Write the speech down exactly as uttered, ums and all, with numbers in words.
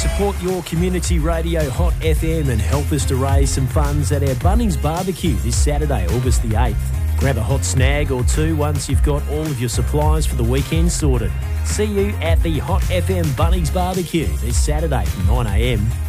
Support your community radio Hot F M and help us to raise some funds at our Bunnings Barbecue this Saturday, August the eighth. Grab a hot snag or two once you've got all of your supplies for the weekend sorted. See you at the Hot F M Bunnings Barbecue this Saturday from nine a m.